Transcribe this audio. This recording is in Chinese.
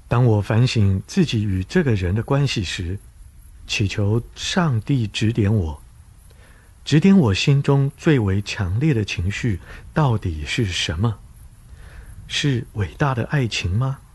当我反省自己与这个人的关系时，祈求上帝指点我，指点我心中最为强烈的情绪到底是什么？是伟大的爱情吗？